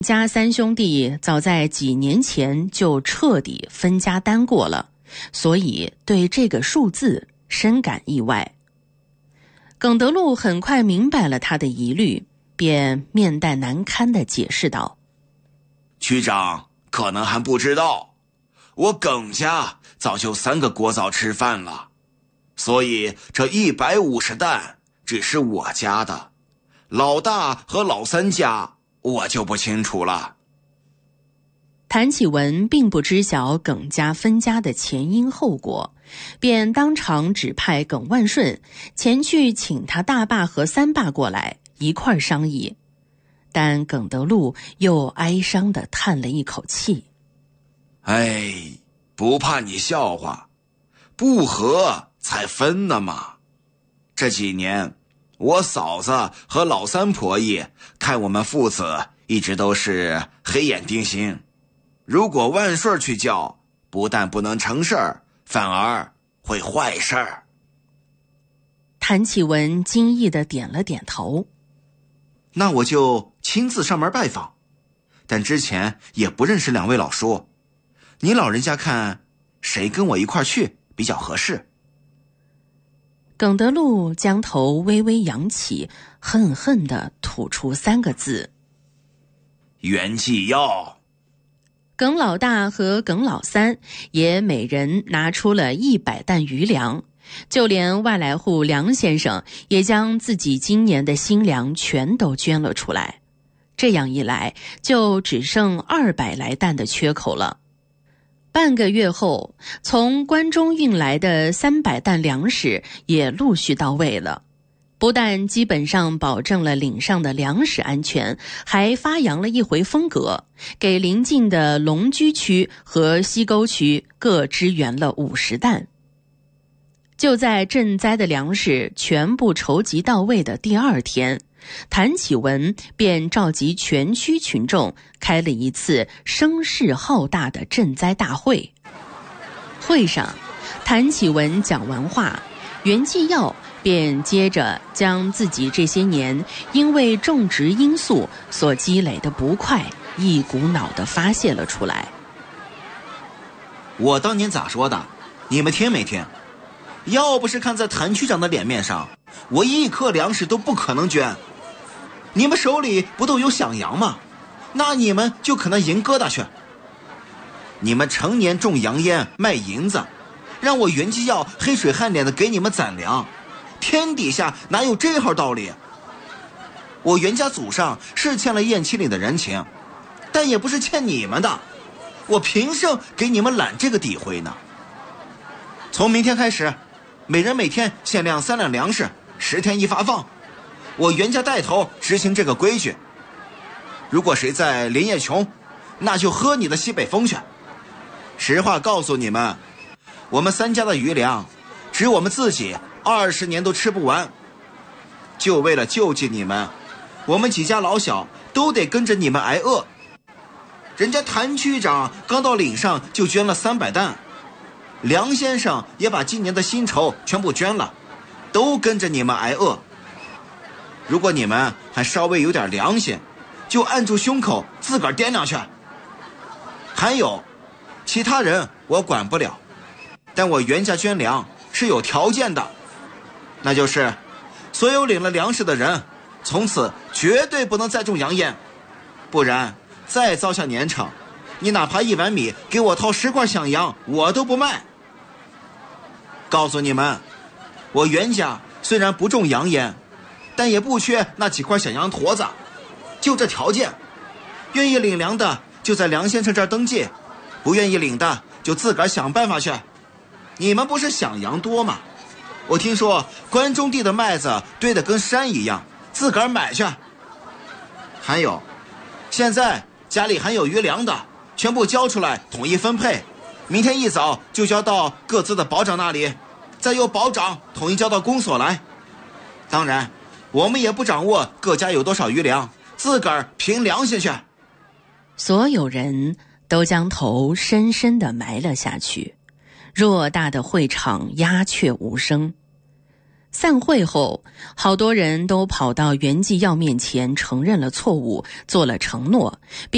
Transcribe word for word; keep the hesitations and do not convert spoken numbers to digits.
家三兄弟早在几年前就彻底分家单过了，所以对这个数字深感意外。耿德禄很快明白了他的疑虑，便面带难堪地解释道： 区长可能还不知道，我耿家早就三个锅灶吃饭了，所以这一百五十担只是我家的，老大和老三家我就不清楚了。 谭启文并不知晓耿家分家的前因后果，便当场指派耿万顺前去请他大爸和三爸过来一块儿商议。但耿德禄又哀伤地叹了一口气： 哎，不怕你笑话，不和才分呢嘛。这几年我嫂子和老三婆姨看我们父子一直都是黑眼盯心，如果万顺去叫，不但不能成事儿，反而会坏事儿。 谭启文惊异地点了点头： 那我就亲自上门拜访，但之前也不认识两位老叔，您老人家看谁跟我一块去比较合适？ 耿德禄将头微微扬起，恨恨地吐出三个字： 袁继耀。 耿老大和耿老三也每人拿出了一百担余粮，就连外来户梁先生也将自己今年的新粮全都捐了出来。这样一来，就只剩二百来担的缺口了。半个月后，从关中运来的三百担粮食也陆续到位了，不但基本上保证了岭上的粮食安全，还发扬了一回风格，给邻近的龙居区和西沟区各支援了五十担。就在赈灾的粮食全部筹集到位的第二天，谭启文便召集全区群众开了一次声势浩大的赈灾大会。会上，谭启文讲完话，袁继耀便接着将自己这些年因为种植因素所积累的不快一股脑地发泄了出来。 我当年咋说的，你们听没听？要不是看在谭区长的脸面上，我一颗粮食都不可能捐。你们手里不都有响羊吗？那你们就可能赢疙瘩去。你们成年种洋烟卖银子，让我袁继耀黑水汗脸的给你们攒粮，天底下哪有这号道理？我袁家祖上是欠了燕七岭的人情，但也不是欠你们的，我凭什么给你们揽这个底灰呢？从明天开始，每人每天限量三两粮食，十天一发放，我袁家带头执行这个规矩。如果谁再连夜穷，那就喝你的西北风去。实话告诉你们，我们三家的余粮，只我们自己二十年都吃不完。就为了救济你们，我们几家老小都得跟着你们挨饿。人家谭区长刚到岭上就捐了三百担，梁先生也把今年的薪酬全部捐了，都跟着你们挨饿。如果你们还稍微有点良心，就按住胸口自个儿掂量去。还有其他人我管不了，但我袁家捐粮是有条件的，那就是所有领了粮食的人从此绝对不能再种洋烟，不然再遭下年成，你哪怕一碗米给我掏十块响洋我都不卖。告诉你们，我袁家虽然不种洋烟，但也不缺那几块响洋坨子，就这条件，愿意领粮的就在梁先生这儿登记，不愿意领的就自个儿想办法去。你们不是响洋多吗？我听说关中地的麦子堆得跟山一样，自个儿买去。还有，现在家里还有余粮的，全部交出来统一分配，明天一早就交到各自的保长那里，再由保长统一交到公所来。当然我们也不掌握各家有多少余粮，自个儿凭良心去。 所有人都将头深深地埋了下去，偌大的会场鸦雀无声。散会后，好多人都跑到袁继耀面前承认了错误，做了承诺，并